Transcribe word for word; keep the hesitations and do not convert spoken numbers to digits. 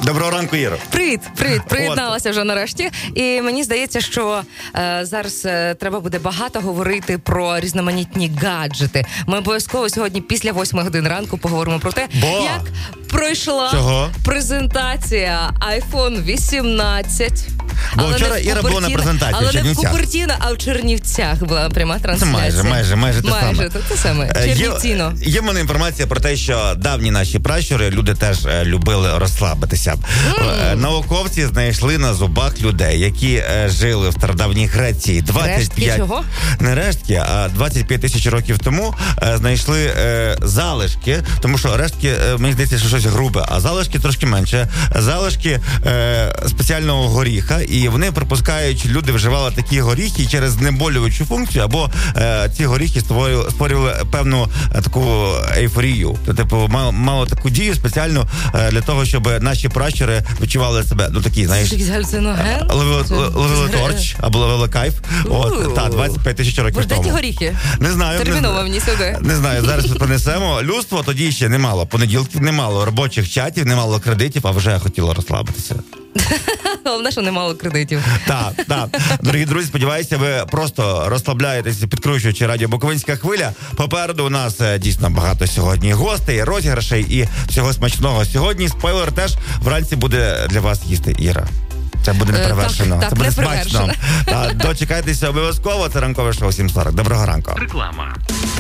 Доброго ранку, Іро. Привіт, привіт, приєдналася вже нарешті. І мені здається, що е, зараз е, треба буде багато говорити про різноманітні гаджети. Ми обов'язково сьогодні після восьми годин ранку поговоримо про те, Бо? як пройшла Чого? презентація айфон вісімнадцять. Бо Але вчора не в Іра була на Купертіно- презентації в Але не в Чернівцях. Купертіно, а в Чернівцях була пряма Це трансляція. майже, майже, майже те Майже, саме. то те саме. Е, Чернівціно. Є, є в мене інформація про те, що давні наші пращури, люди теж е, любили розслабитися. Mm. Е, науковці знайшли на зубах людей, які е, жили в стародавній Греції двадцять п'ять... Рештки чого? Не рештки, а двадцять п'ять тисяч років тому е, знайшли е, залишки, тому що рештки, е, мені здається, що щось грубе, а залишки трошки менше. Залишки е, спеціального горіха, і вони припускають, що люди вживали такі горіхи через знеболюючу функцію, або е, ці горіхи створювали, створювали певну е, таку ейфорію. Типу, мало, мало таку дію спеціально е, для того, щоб наші пращури відчували себе, ну такі, знаєш, Це якийсь галюциноген? ловили, Це- ловили це- торч, або ловили кайф. От, та, двадцять п'ять тисяч років Боже, де тому. ті горіхи? Не знаю. не Терміново знаю. мені сюди. Не знаю, зараз ми понесемо. Людство тоді ще не мало понеділків, не мало робочих чатів, не мало кредитів, а вже хотіло розслабитися. Головне, що немало кредитів. Так, так. Дорогі друзі, сподіваюся, ви просто розслабляєтеся, підкручуючи радіо Буковинська хвиля. Попереду у нас е, дійсно багато сьогодні гостей, розіграшей і всього смачного. Сьогодні спойлер теж вранці буде для вас їсти Іра. Це буде неперевершено. Е, так, Це буде так, смачно. неперевершено. Та, дочекайтеся обов'язково. Це ранкове шоу сім сорок. Доброго ранку. Реклама.